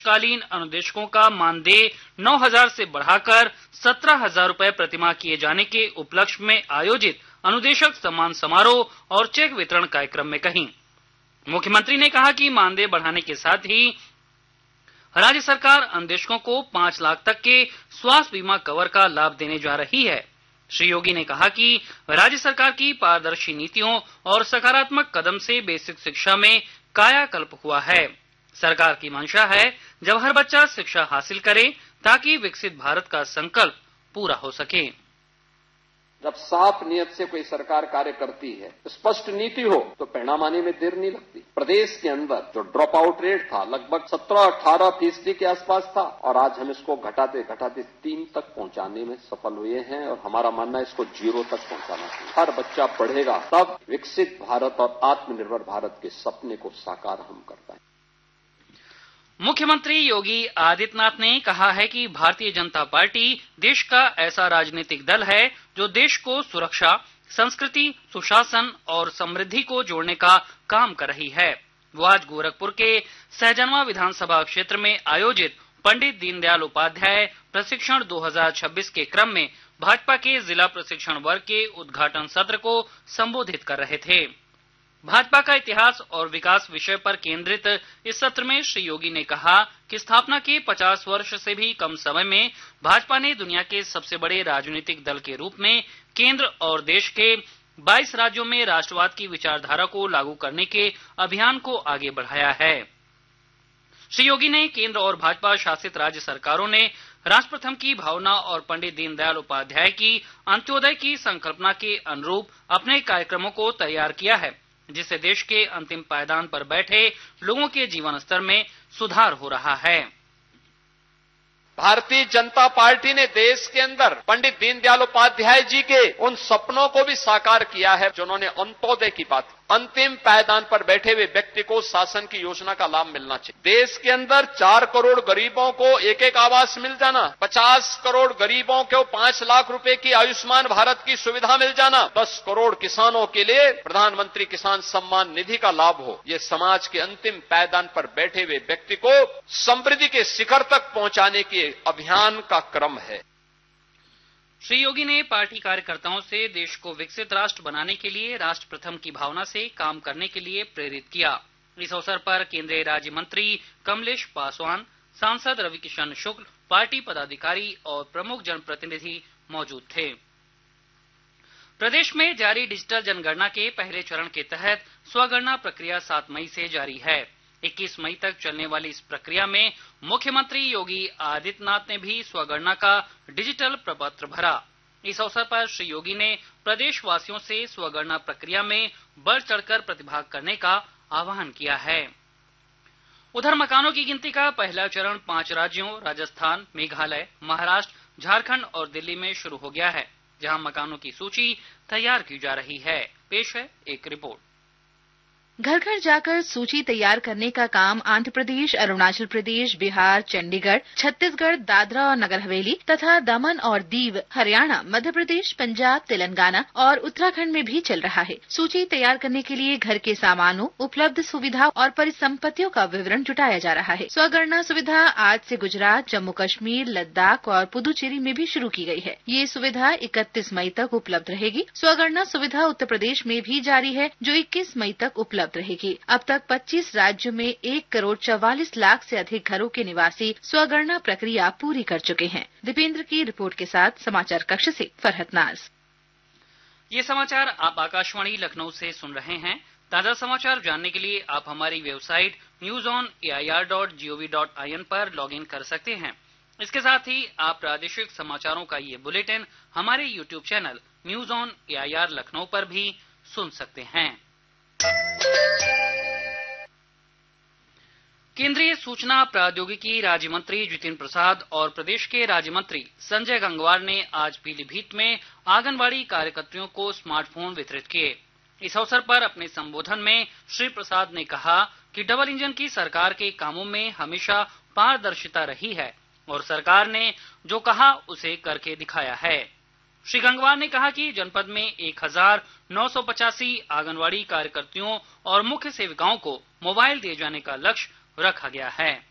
कालीन अनुदेशकों का मानदेय 9,000 से बढ़ाकर 17,000 रुपए प्रतिमाह किए जाने के उपलक्ष्य में आयोजित अनुदेशक सम्मान समारोह और चेक वितरण कार्यक्रम में कही। मुख्यमंत्री ने कहा कि मानदेय बढ़ाने के साथ ही राज्य सरकार अनुदेशकों को 5 लाख तक के स्वास्थ्य बीमा कवर का लाभ देने जा रही है। श्री योगी ने कहा कि राज्य सरकार की पारदर्शी नीतियों और सकारात्मक कदम से बेसिक शिक्षा में कायाकल्प हुआ है। सरकार की मंशा है जब हर बच्चा शिक्षा हासिल करे ताकि विकसित भारत का संकल्प पूरा हो सके। जब साफ नियत से कोई सरकार कार्य करती है, स्पष्ट नीति हो तो परिणाम आने में देर नहीं लगती। प्रदेश के अंदर जो ड्रॉप आउट रेट था लगभग 17-18% के आसपास था और आज हम इसको घटाते घटाते 3 तक पहुंचाने में सफल हुए हैं और हमारा मानना है इसको 0 तक पहुंचाना चाहिए। हर बच्चा पढ़ेगा तब विकसित भारत और आत्मनिर्भर भारत के सपने को साकार हम कर पाएंगे। मुख्यमंत्री योगी आदित्यनाथ ने कहा है कि भारतीय जनता पार्टी देश का ऐसा राजनीतिक दल है जो देश को सुरक्षा, संस्कृति, सुशासन और समृद्धि को जोड़ने का काम कर रही है। वो आज गोरखपुर के सहजनवा विधानसभा क्षेत्र में आयोजित पंडित दीनदयाल उपाध्याय प्रशिक्षण 2026 के क्रम में भाजपा के जिला प्रशिक्षण वर्ग के उद्घाटन सत्र को संबोधित कर रहे थे। भाजपा का इतिहास और विकास विषय पर केंद्रित इस सत्र में श्री योगी ने कहा कि स्थापना के 50 वर्ष से भी कम समय में भाजपा ने दुनिया के सबसे बड़े राजनीतिक दल के रूप में केंद्र और देश के 22 राज्यों में राष्ट्रवाद की विचारधारा को लागू करने के अभियान को आगे बढ़ाया है। श्री योगी ने केंद्र और भाजपा शासित राज्य सरकारों ने राष्ट्र प्रथम की भावना और पंडित दीनदयाल उपाध्याय की अंत्योदय की संकल्पना के अनुरूप अपने कार्यक्रमों को तैयार किया है, जिससे देश के अंतिम पायदान पर बैठे लोगों के जीवन स्तर में सुधार हो रहा है। भारतीय जनता पार्टी ने देश के अंदर पंडित दीनदयाल उपाध्याय जी के उन सपनों को भी साकार किया है जिन्होंने अंत्योदय की बात। अंतिम पायदान पर बैठे हुए व्यक्ति को शासन की योजना का लाभ मिलना चाहिए। देश के अंदर 4 करोड़ गरीबों को एक आवास मिल जाना, 50 करोड़ गरीबों को 5 लाख रुपए की आयुष्मान भारत की सुविधा मिल जाना, 10 करोड़ किसानों के लिए प्रधानमंत्री किसान सम्मान निधि का लाभ हो, ये समाज के अंतिम पायदान पर बैठे हुए व्यक्ति को समृद्धि के शिखर तक पहुंचाने के अभियान का क्रम है। श्री योगी ने पार्टी कार्यकर्ताओं से देश को विकसित राष्ट्र बनाने के लिए राष्ट्र प्रथम की भावना से काम करने के लिए प्रेरित किया। इस अवसर पर केंद्रीय राज्य मंत्री कमलेश पासवान, सांसद रविकिशन शुक्ल, पार्टी पदाधिकारी और प्रमुख जनप्रतिनिधि मौजूद थे। प्रदेश में जारी डिजिटल जनगणना के पहले चरण के तहत स्वगणना प्रक्रिया 7 मई से जारी है। 21 मई तक चलने वाली इस प्रक्रिया में मुख्यमंत्री योगी आदित्यनाथ ने भी स्वगणना का डिजिटल प्रपत्र भरा। इस अवसर पर श्री योगी ने प्रदेशवासियों से स्वगणना प्रक्रिया में बढ़ चढ़कर प्रतिभाग करने का आह्वान किया है। उधर मकानों की गिनती का पहला चरण 5 राज्यों राजस्थान, मेघालय, महाराष्ट्र, झारखंड और दिल्ली में शुरू हो गया है, जहां मकानों की सूची तैयार की जा रही है। पेश है एक रिपोर्ट। घर घर जाकर सूची तैयार करने का काम आंध्र प्रदेश, अरुणाचल प्रदेश, बिहार, चंडीगढ़, छत्तीसगढ़, दादरा और नगर हवेली तथा दमन और दीव, हरियाणा, मध्य प्रदेश, पंजाब, तेलंगाना और उत्तराखंड में भी चल रहा है। सूची तैयार करने के लिए घर के सामानों, उपलब्ध सुविधा और परिसंपत्तियों का विवरण जुटाया जा रहा है। स्वगणना सुविधा आज से गुजरात, जम्मू कश्मीर, लद्दाख और पुदुचेरी में भी शुरू की गई है। ये सुविधा 31 मई तक उपलब्ध रहेगी। स्वगणना सुविधा उत्तर प्रदेश में भी जारी है, जो 21 मई तक उपलब्ध रहेगी। अब तक 25 राज्यों में 1 करोड़ 44 लाख से अधिक घरों के निवासी स्वगणना प्रक्रिया पूरी कर चुके हैं। दीपेंद्र की रिपोर्ट के साथ समाचार कक्ष से फरहत नाज। ये समाचार आप आकाशवाणी लखनऊ से सुन रहे हैं। ताजा समाचार जानने के लिए आप हमारी वेबसाइट newsonair.gov.in पर लॉगिन कर सकते हैं। इसके साथ ही आप प्रादेशिक समाचारों का ये बुलेटिन हमारे YouTube channel news on AIR Lucknow पर भी सुन सकते हैं। केंद्रीय सूचना प्रौद्योगिकी राज्य मंत्री जितिन प्रसाद और प्रदेश के राज्य मंत्री संजय गंगवार ने आज पीलीभीत में आंगनबाड़ी कार्यकर्तियों को स्मार्टफोन वितरित किए। इस अवसर पर अपने संबोधन में श्री प्रसाद ने कहा कि डबल इंजन की सरकार के कामों में हमेशा पारदर्शिता रही है और सरकार ने जो कहा उसे करके दिखाया है। श्री गंगवार ने कहा कि जनपद में 1985 आंगनबाड़ी कार्यकर्तियों और मुख्य सेविकाओं को मोबाइल दिए जाने का लक्ष्य रखा गया है।